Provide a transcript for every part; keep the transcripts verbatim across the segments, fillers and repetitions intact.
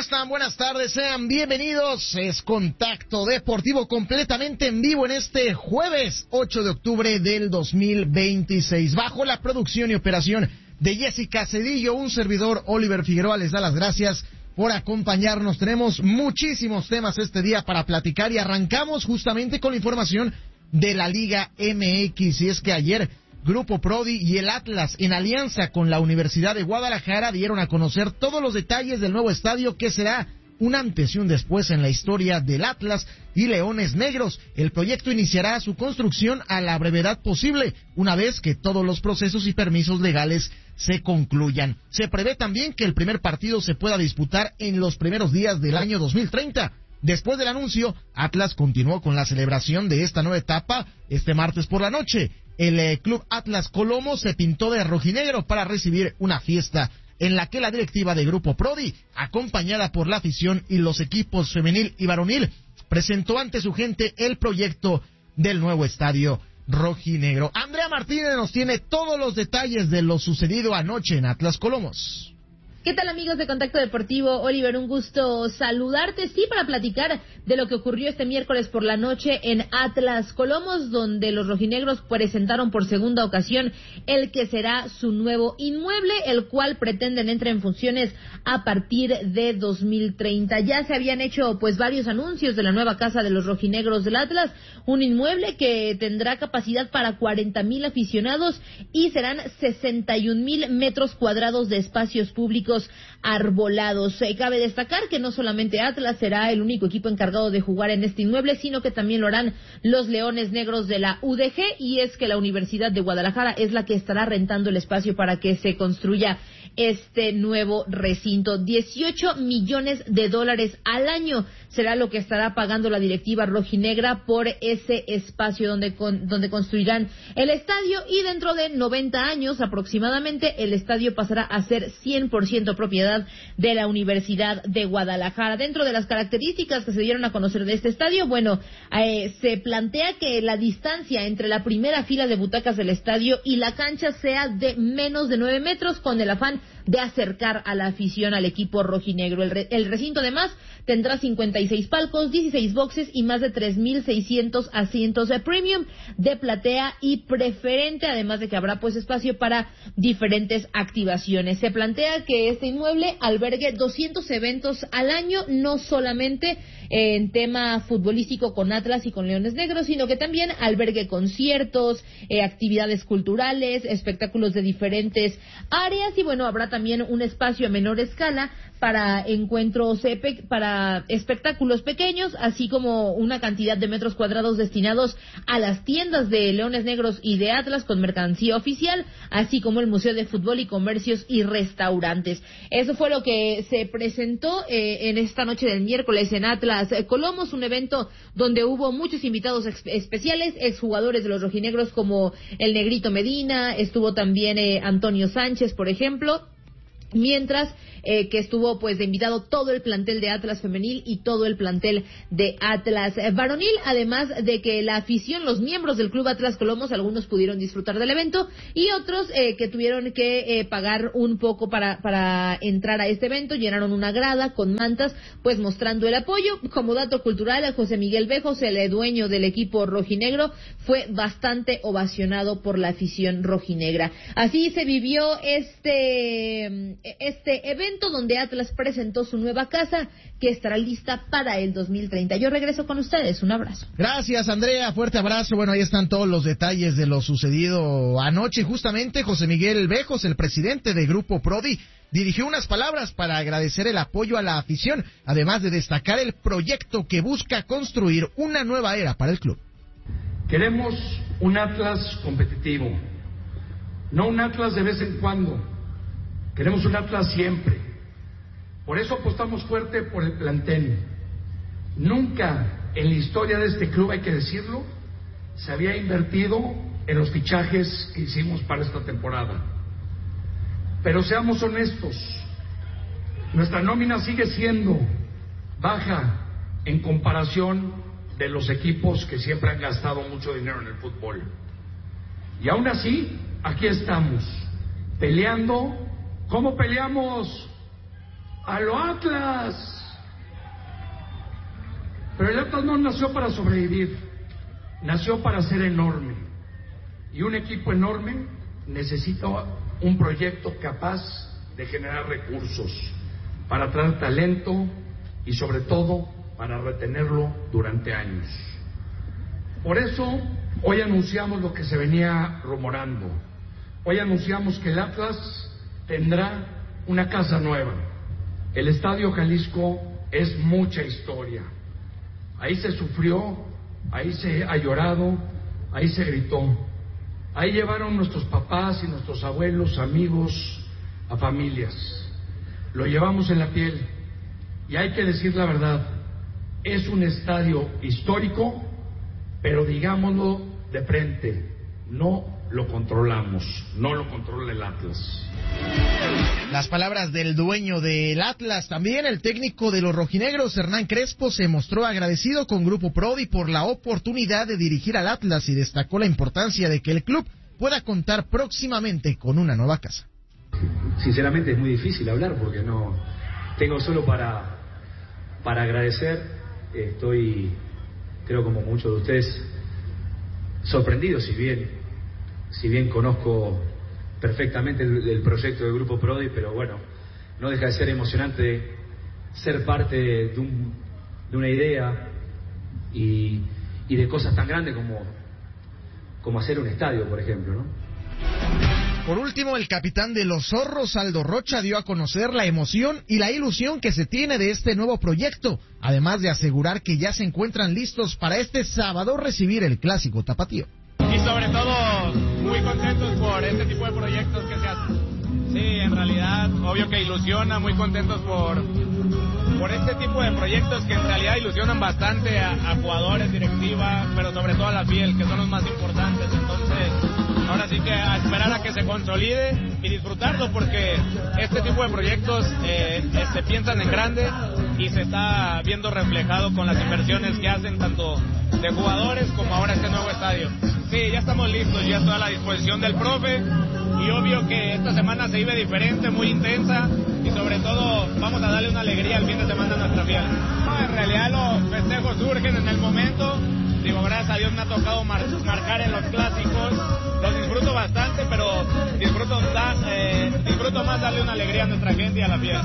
están? Buenas tardes, sean bienvenidos. Es Contacto Deportivo completamente en vivo en este jueves ocho de octubre del dos mil veintiséis. Bajo la producción y operación de Jessica Cedillo, un servidor, Oliver Figueroa, les da las gracias por acompañarnos. Tenemos muchísimos temas este día para platicar y arrancamos justamente con la información de la Liga M X. Y es que ayer Grupo Prodi y el Atlas, en alianza con la Universidad de Guadalajara, dieron a conocer todos los detalles del nuevo estadio que será un antes y un después en la historia del Atlas y Leones Negros. El proyecto iniciará su construcción a la brevedad posible, una vez que todos los procesos y permisos legales se concluyan. Se prevé también que el primer partido se pueda disputar en los primeros días del año dos mil treinta. Después del anuncio, Atlas continuó con la celebración de esta nueva etapa este martes por la noche. El eh, Club Atlas Colomo se pintó de rojinegro para recibir una fiesta en la que la directiva de Grupo Prodi, acompañada por la afición y los equipos femenil y varonil, presentó ante su gente el proyecto del nuevo estadio rojinegro. Andrea Martínez nos tiene todos los detalles de lo sucedido anoche en Atlas Colomos. ¿Qué tal, amigos de Contacto Deportivo? Oliver, un gusto saludarte, sí, para platicar de lo que ocurrió este miércoles por la noche en Atlas Colomos, donde los rojinegros presentaron por segunda ocasión el que será su nuevo inmueble, el cual pretenden entre en funciones a partir de dos mil treinta. Ya se habían hecho pues varios anuncios de la nueva casa de los rojinegros del Atlas, un inmueble que tendrá capacidad para cuarenta mil aficionados y serán sesenta y un mil metros cuadrados de espacios públicos arbolados. Eh, cabe destacar que no solamente Atlas será el único equipo encargado de jugar en este inmueble, sino que también lo harán los Leones Negros de la U D G, y es que la Universidad de Guadalajara es la que estará rentando el espacio para que se construya este nuevo recinto. dieciocho millones de dólares al año será lo que estará pagando la directiva rojinegra por ese espacio donde con, donde construirán el estadio, y dentro de noventa años aproximadamente el estadio pasará a ser cien por ciento propiedad de la Universidad de Guadalajara. Dentro de las características que se dieron a conocer de este estadio, bueno, eh, se plantea que la distancia entre la primera fila de butacas del estadio y la cancha sea de menos de nueve metros, con el afán de acercar a la afición al equipo rojinegro. El, re, el recinto además tendrá cincuenta y seis palcos, dieciséis boxes y más de tres mil seiscientos asientos de premium, de platea y preferente, además de que habrá pues espacio para diferentes activaciones. Se plantea que este inmueble albergue doscientos eventos al año, no solamente en tema futbolístico con Atlas y con Leones Negros, sino que también albergue conciertos, eh, actividades culturales, espectáculos de diferentes áreas, y bueno, habrá también un espacio a menor escala para encuentros, eh, para espectáculos pequeños, así como una cantidad de metros cuadrados destinados a las tiendas de Leones Negros y de Atlas con mercancía oficial, así como el Museo de Fútbol y Comercios y Restaurantes. Eso fue lo que se presentó eh, en esta noche del miércoles en Atlas Colomos, un evento donde hubo muchos invitados ex- especiales, exjugadores de los rojinegros como el Negrito Medina, estuvo también eh, Antonio Sánchez, por ejemplo, mientras eh, que estuvo pues de invitado todo el plantel de Atlas femenil y todo el plantel de Atlas eh, varonil, además de que la afición, los miembros del Club Atlas Colomos, algunos pudieron disfrutar del evento y otros eh, que tuvieron que eh, pagar un poco para para entrar a este evento, llenaron una grada con mantas pues mostrando el apoyo. Como dato cultural, José Miguel Bejos, el dueño del equipo rojinegro, fue bastante ovacionado por la afición rojinegra. Así se vivió este este evento donde Atlas presentó su nueva casa, que estará lista para el dos mil treinta. Yo regreso con ustedes. Un abrazo. Gracias, Andrea. Fuerte abrazo. Bueno, ahí están todos los detalles de lo sucedido anoche. Justamente José Miguel Bejos, el presidente de Grupo Prodi, dirigió unas palabras para agradecer el apoyo a la afición, además de destacar el proyecto que busca construir una nueva era para el club. Queremos un Atlas competitivo, no un Atlas de vez en cuando. Queremos un Atlas siempre. Por eso apostamos fuerte por el plantel. Nunca en la historia de este club, hay que decirlo, se había invertido en los fichajes que hicimos para esta temporada. Pero seamos honestos, nuestra nómina sigue siendo baja en comparación de los equipos que siempre han gastado mucho dinero en el fútbol. Y aún así, aquí estamos, peleando. ¿Cómo peleamos? a lo Atlas. Pero el Atlas no nació para sobrevivir, nació para ser enorme. Y un equipo enorme necesita un proyecto capaz de generar recursos para atraer talento y sobre todo para retenerlo durante años. Por eso hoy anunciamos lo que se venía rumorando. Hoy anunciamos que el Atlas tendrá una casa nueva. El Estadio Jalisco es mucha historia. Ahí se sufrió, ahí se ha llorado, ahí se gritó. Ahí llevaron nuestros papás y nuestros abuelos, amigos, a familias. Lo llevamos en la piel. Y hay que decir la verdad, es un estadio histórico, pero digámoslo de frente, no lo controlamos, no lo controla el Atlas. Las palabras del dueño del Atlas. También el técnico de los rojinegros, Hernán Crespo, se mostró agradecido con Grupo Prodi por la oportunidad de dirigir al Atlas y destacó la importancia de que el club pueda contar próximamente con una nueva casa. Sinceramente es muy difícil hablar porque no tengo solo para, para agradecer. Estoy, creo como muchos de ustedes, sorprendido, si bien, si bien conozco perfectamente el, el proyecto del Grupo Prodi, pero bueno, no deja de ser emocionante ser parte de, un, de una idea y, y de cosas tan grandes como, como hacer un estadio, por ejemplo, ¿no? Por último, el capitán de los Zorros, Aldo Rocha, dio a conocer la emoción y la ilusión que se tiene de este nuevo proyecto, además de asegurar que ya se encuentran listos para este sábado recibir el clásico tapatío. Y sobre todo, muy contentos por este tipo de proyectos que se hacen. Sí, en realidad, obvio que ilusiona, muy contentos por, por este tipo de proyectos que en realidad ilusionan bastante a, a jugadores, directiva, pero sobre todo a la piel, que son los más importantes. Entonces, ahora sí que a esperar a que se consolide y disfrutarlo, porque este tipo de proyectos eh, eh, se piensan en grande y se está viendo reflejado con las inversiones que hacen tanto de jugadores como ahora este nuevo estadio. Sí, ya estamos listos, ya toda la disposición del profe y obvio que esta semana se vive diferente, muy intensa y sobre todo vamos a darle una alegría al fin de semana a nuestra fiel. No, en realidad los festejos surgen en el momento. Digo, gracias a Dios me ha tocado mar- marcar en los clásicos, los disfruto bastante, pero disfruto, da, eh, disfruto más darle una alegría a nuestra gente y a la fiel.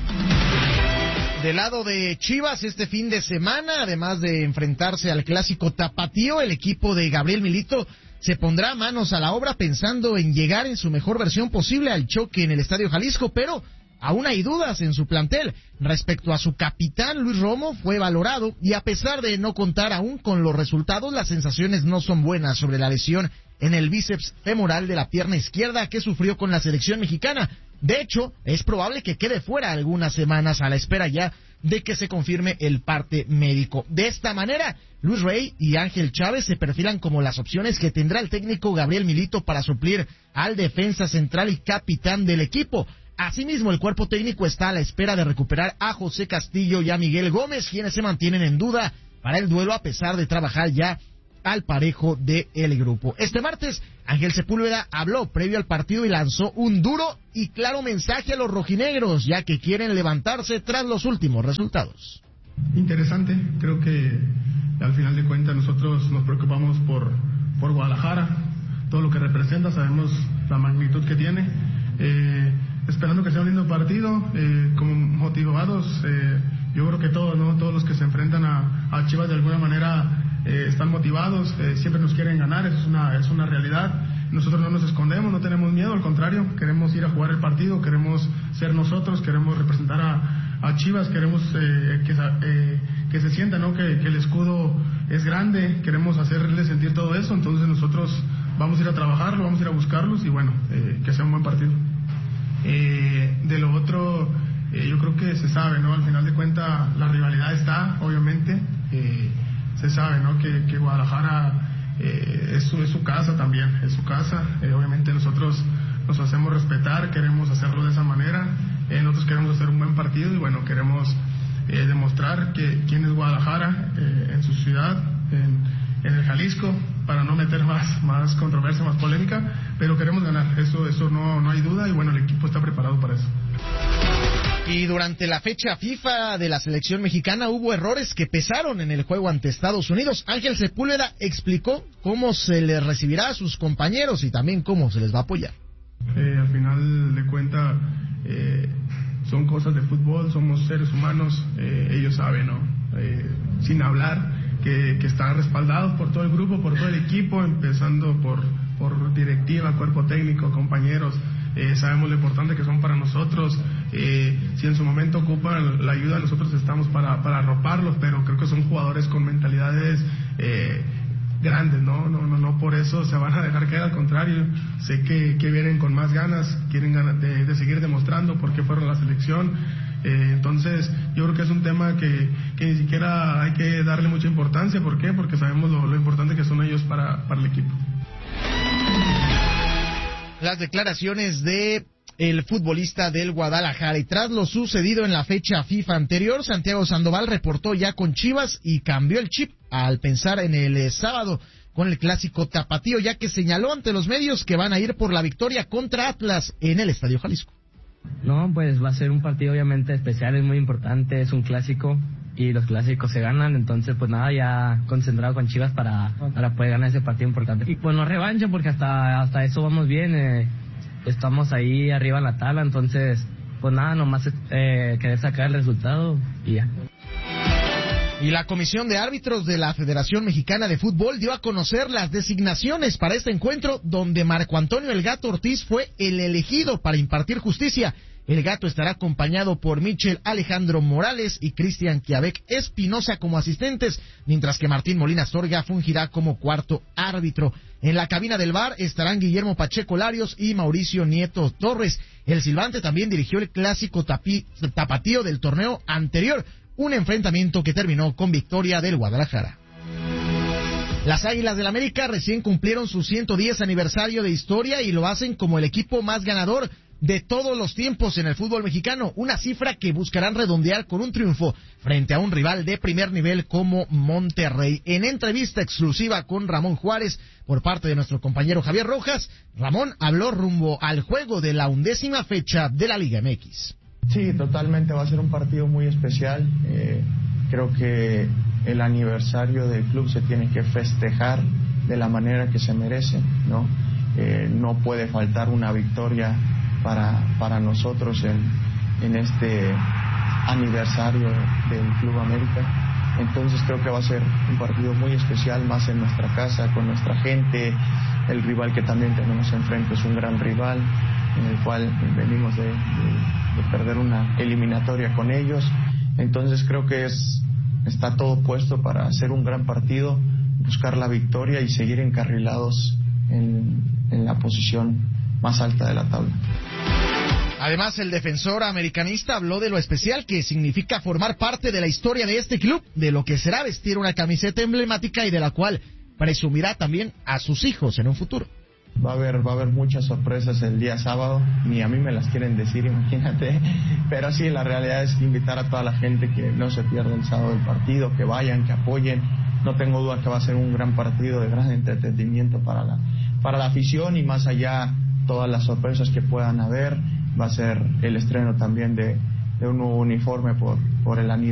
Del lado de Chivas, este fin de semana, además de enfrentarse al clásico tapatío, el equipo de Gabriel Milito se pondrá manos a la obra pensando en llegar en su mejor versión posible al choque en el Estadio Jalisco, pero aún hay dudas en su plantel. Respecto a su capitán, Luis Romo, fue valorado y a pesar de no contar aún con los resultados, las sensaciones no son buenas sobre la lesión en el bíceps femoral de la pierna izquierda que sufrió con la selección mexicana. De hecho, es probable que quede fuera algunas semanas a la espera ya de que se confirme el parte médico. De esta manera, Luis Rey y Ángel Chávez se perfilan como las opciones que tendrá el técnico Gabriel Milito para suplir al defensa central y capitán del equipo. Asimismo, el cuerpo técnico está a la espera de recuperar a José Castillo y a Miguel Gómez, quienes se mantienen en duda para el duelo a pesar de trabajar ya al parejo del grupo. Este martes, Ángel Sepúlveda habló previo al partido y lanzó un duro y claro mensaje a los rojinegros, ya que quieren levantarse tras los últimos resultados. Interesante, creo que al final de cuentas nosotros nos preocupamos por, por Guadalajara, todo lo que representa, sabemos la magnitud que tiene, eh, esperando que sea un lindo partido, eh, como motivados, eh, yo creo que todos, ¿no? Todos los que se enfrentan a, a Chivas de alguna manera eh, están motivados, eh, siempre nos quieren ganar, eso es una, es una realidad. Nosotros no nos escondemos, no tenemos miedo, al contrario, queremos ir a jugar el partido, queremos ser nosotros, queremos representar a, a Chivas, queremos eh, que, eh, que se sienta, ¿no? que, que el escudo es grande, queremos hacerles sentir todo eso, entonces nosotros vamos a ir a trabajarlo, vamos a ir a buscarlos y bueno, eh, que sea un buen partido. Eh, de lo otro, eh, yo creo que se sabe, ¿no? Al final de cuentas la rivalidad está, obviamente, eh, se sabe, ¿no? Que, que Guadalajara eh, es, su, es su casa también, es su casa, eh, obviamente nosotros nos hacemos respetar, queremos hacerlo de esa manera, eh, nosotros queremos hacer un buen partido y bueno, queremos eh, demostrar que quién es Guadalajara eh, en su ciudad, en, en el Jalisco, para no meter más, más controversia, más polémica, pero queremos ganar, eso, eso no, no hay duda y bueno, el equipo está preparado para eso. Y durante la fecha FIFA de la selección mexicana hubo errores que pesaron en el juego ante Estados Unidos. Ángel Sepúlveda explicó cómo se les recibirá a sus compañeros y también cómo se les va a apoyar. Eh, al final de cuentas, eh, son cosas de fútbol, somos seres humanos, eh, ellos saben, ¿no? Eh, sin hablar, que, que están respaldados por todo el grupo, por todo el equipo, empezando por, por directiva, cuerpo técnico, compañeros. Eh, sabemos lo importante que son para nosotros. Eh, si en su momento ocupan la ayuda, nosotros estamos para, para arroparlos, pero creo que son jugadores con mentalidades eh, grandes, ¿no? No, no, no por eso se van a dejar caer, al contrario, sé que, que vienen con más ganas, quieren ganas de, de seguir demostrando por qué fueron a la selección. Eh, entonces yo creo que es un tema que, que ni siquiera hay que darle mucha importancia. ¿Por qué? Porque sabemos lo, lo importante que son ellos para, para el equipo. Las declaraciones de el futbolista del Guadalajara. Y tras lo sucedido en la fecha FIFA anterior, Santiago Sandoval reportó ya con Chivas y cambió el chip al pensar en el eh, sábado con el clásico tapatío, ya que señaló ante los medios que van a ir por la victoria contra Atlas en el Estadio Jalisco. No, pues va a ser un partido obviamente especial, es muy importante, es un clásico y los clásicos se ganan, entonces pues nada, ya concentrado con Chivas para, para poder ganar ese partido importante. Y pues no revancha porque hasta, hasta eso vamos bien, eh, estamos ahí arriba en la tabla, entonces pues nada, nomás eh, querer sacar el resultado y ya. Y la Comisión de Árbitros de la Federación Mexicana de Fútbol dio a conocer las designaciones para este encuentro, donde Marco Antonio El Gato Ortiz fue el elegido para impartir justicia. El Gato estará acompañado por Michel Alejandro Morales y Cristian Quiabec Espinosa como asistentes, mientras que Martín Molina Astorga fungirá como cuarto árbitro. En la cabina del V A R estarán Guillermo Pacheco Larios y Mauricio Nieto Torres. El silbante también dirigió el clásico tapi, tapatío del torneo anterior, un enfrentamiento que terminó con victoria del Guadalajara. Las Águilas del América recién cumplieron su ciento diez aniversario de historia y lo hacen como el equipo más ganador de todos los tiempos en el fútbol mexicano, una cifra que buscarán redondear con un triunfo frente a un rival de primer nivel como Monterrey. En entrevista exclusiva con Ramón Juárez por parte de nuestro compañero Javier Rojas, Ramón habló rumbo al juego de la undécima fecha de la Liga M X. Sí, totalmente, va a ser un partido muy especial. Eh, creo que el aniversario del club se tiene que festejar de la manera que se merece, ¿no? Eh, no puede faltar una victoria para, para nosotros en, en este aniversario del Club América. Entonces creo que va a ser un partido muy especial, más en nuestra casa, con nuestra gente. El rival que también tenemos enfrente es un gran rival, en el cual venimos de, de, de perder una eliminatoria con ellos. Entonces creo que es está todo puesto para hacer un gran partido, buscar la victoria y seguir encarrilados en, en la posición más alta de la tabla. Además, el defensor americanista habló de lo especial que significa formar parte de la historia de este club, de lo que será vestir una camiseta emblemática y de la cual presumirá también a sus hijos en un futuro. Va a haber, va a haber muchas sorpresas el día sábado, ni a mí me las quieren decir, imagínate, pero sí, la realidad es invitar a toda la gente que no se pierda el sábado del partido, que vayan, que apoyen. No tengo duda que va a ser un gran partido de gran entretenimiento para la, para la afición y más allá todas las sorpresas que puedan haber. Va a ser el estreno también de, de un nuevo uniforme por, por el aniversario.